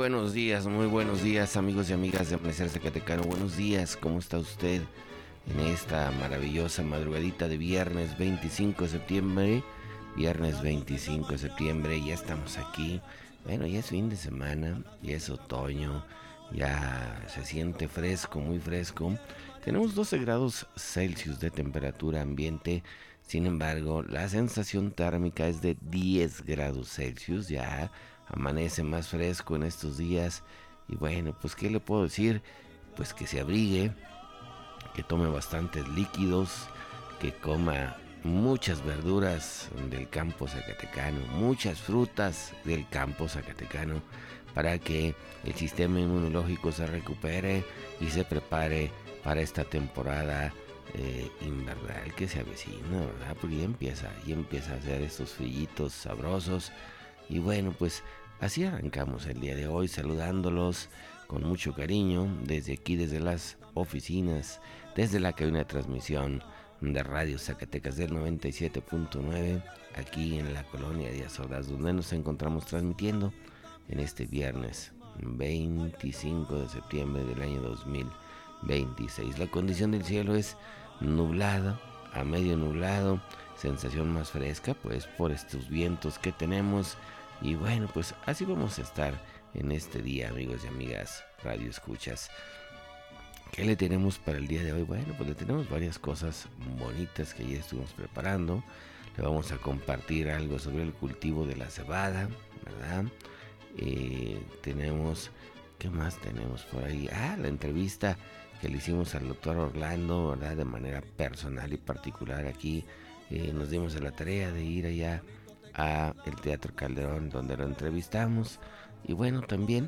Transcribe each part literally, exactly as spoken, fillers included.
buenos días, muy buenos días amigos y amigas de Amanecer Zacatecano. Buenos días, ¿cómo está usted en esta maravillosa madrugadita de viernes veinticinco de septiembre? Viernes veinticinco de septiembre, ya estamos aquí. Bueno, ya es fin de semana, ya es otoño, ya se siente fresco, muy fresco. Tenemos doce grados Celsius de temperatura ambiente. Sin embargo, la sensación térmica es de diez grados Celsius. Ya amanece más fresco en estos días. Y bueno, pues ¿qué le puedo decir? Pues que se abrigue, que tome bastantes líquidos, que coma muchas verduras del campo zacatecano, muchas frutas del campo zacatecano, para que el sistema inmunológico se recupere y se prepare para esta temporada eh, invernal que se avecina, ¿verdad? Porque ya empieza, ya empieza a hacer estos frillitos sabrosos. Y bueno, pues así arrancamos el día de hoy, saludándolos con mucho cariño desde aquí, desde las oficinas, desde la cabina de transmisión de Radio Zacatecas del noventa y siete punto nueve, aquí en la colonia Díaz Ordaz, donde nos encontramos transmitiendo en este viernes veinticinco de septiembre del año dos mil veintiséis. La condición del cielo es nublada, a medio nublado, sensación más fresca, pues por estos vientos que tenemos. Y bueno, pues así vamos a estar en este día, amigos y amigas Radio Escuchas. ¿Qué le tenemos para el día de hoy? Bueno, pues le tenemos varias cosas bonitas que ya estuvimos preparando. Le vamos a compartir algo sobre el cultivo de la cebada, ¿verdad? Eh, tenemos, ¿qué más tenemos por ahí? Ah, la entrevista que le hicimos al doctor Orlando, ¿verdad? De manera personal y particular aquí. Eh, nos dimos a la tarea de ir allá a el Teatro Calderón, donde lo entrevistamos. Y bueno, también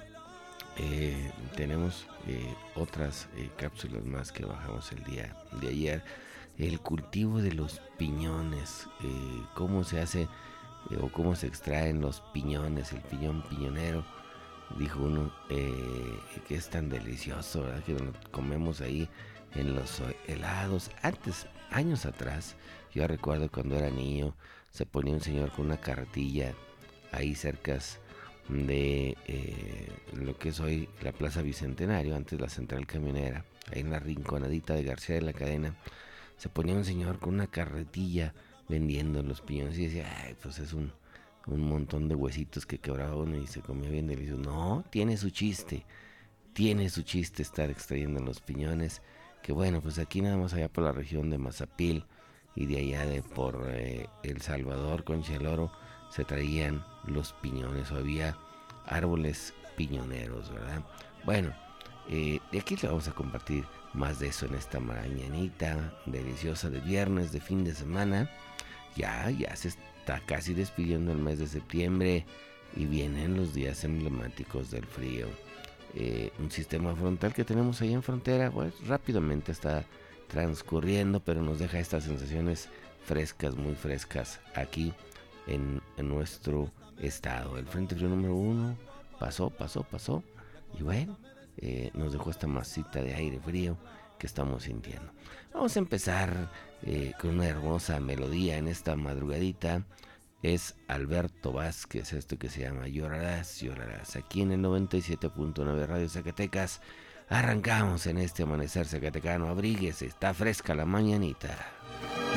eh, tenemos eh, otras eh, cápsulas más que bajamos el día de ayer. El cultivo de los piñones, eh, cómo se hace eh, o cómo se extraen los piñones, el piñón piñonero. Dijo uno eh, que es tan delicioso, ¿verdad? Que lo comemos ahí en los helados. Antes, años atrás, yo recuerdo cuando era niño, se ponía un señor con una carretilla ahí cerca de eh, lo que es hoy la Plaza Bicentenario, antes la Central Camionera, ahí en la rinconadita de García de la Cadena. Se ponía un señor con una carretilla vendiendo los piñones y decía, ay, pues es un, un montón de huesitos que quebraba uno y se comía bien delicioso. No, tiene su chiste, tiene su chiste estar extrayendo los piñones. Que bueno, pues aquí nada más allá por la región de Mazapil y de allá de por eh, El Salvador, Concha del Oro, se traían los piñones, o había árboles piñoneros, ¿verdad? Bueno, eh, de aquí le vamos a compartir más de eso en esta mañanita deliciosa de viernes, de fin de semana. Ya, ya se está casi despidiendo el mes de septiembre y vienen los días emblemáticos del frío. Eh, un sistema frontal que tenemos ahí en frontera, pues rápidamente está transcurriendo, pero nos deja estas sensaciones frescas, muy frescas aquí en, en nuestro estado. El frente frío número uno pasó, pasó, pasó y bueno, eh, nos dejó esta masita de aire frío que estamos sintiendo. Vamos a empezar eh, con una hermosa melodía en esta madrugadita. Es Alberto Vázquez, esto que se llama Llorarás, Llorarás, aquí en el noventa y siete punto nueve Radio Zacatecas. Arrancamos en este amanecer zacatecano, abríguese, está fresca la mañanita.